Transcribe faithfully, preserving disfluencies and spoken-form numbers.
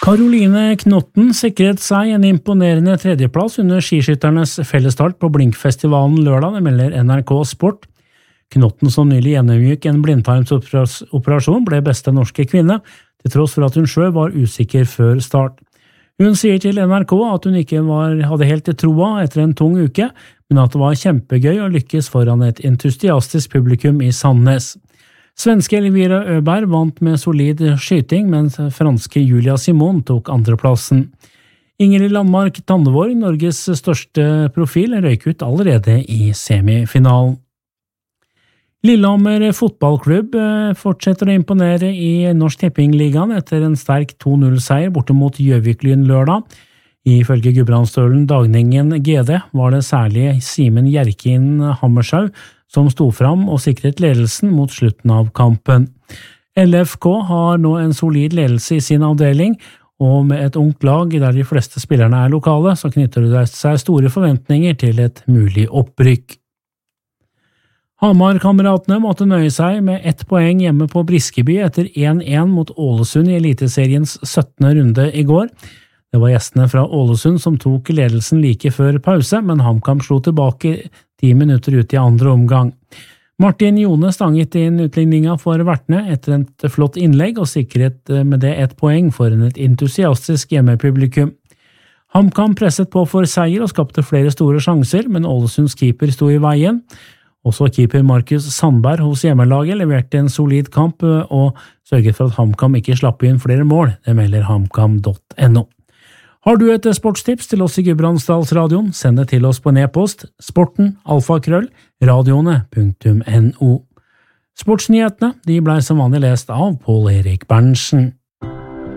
Caroline Knotten sikret seg en imponerende tredjeplass under skiskytternes fellesstart på Blinkfestivalen lørdag, det melder N R K Sport. Knotten, som nylig gjennomgikk en blindtarmsoperasjon, ble beste norske kvinne, til tross for at hun selv var usikker før start. Hun sier til N R K at hun ikke var, hadde helt til troa etter en tung uke, men at det var kjempegøy å lykkes foran et entusiastisk publikum i Sandnes. Svenske Elvira Øberg vant med solid skyting, mens franske Julia Simon tok andreplassen. Ingrid Landmark Tandevåg, Norges største profil, røyk ut allerede i semifinalen. Lillehammer fotballklubb fortsetter å imponere i Norsk Tippingligaen etter en sterk to null-seier borte mot Gjøvik-Lyn lørdag. Ifølge Gudbrandsdølen Dagningen G D var det særlig Simen Gjerkin Hammershaug som sto fram og sikret ledelsen mot slutten av kampen. L F K har nå en solid ledelse i sin avdeling, og med et ungt lag der de fleste spillerne er lokale, så knytter det seg store forventninger til et mulig opprykk. Hamar-kameratene måtte nøye seg med ett poeng hjemme på Briskeby etter en en mot Ålesund i Eliteseriens syttende runde i går. Det var gjestene fra Ålesund som tok ledelsen like før pause, men HamKam slo tilbake ti minutter ut i andre omgang. Martin Jone stanget inn utligninga for vertene etter et flott innlegg og sikret med det ett poeng foran et entusiastisk hjemmepublikum. HamKam presset på for seier og skapte flere store sjanser, men Ålesunds keeper sto i veien. Også keeper Markus Sandberg hos hjemmelaget leverte en solid kamp og sørget for at HamKam ikke slapp inn flere mål, det melder hamkam punktum no. Har du et sportstips til oss i Gudbrandsdalsradioen, send det til oss på en e-post, sporten, alfakrøll, radioene punktum no. Sportsnyhetene, de ble som vanlig lest av Pål Erik Berntsen.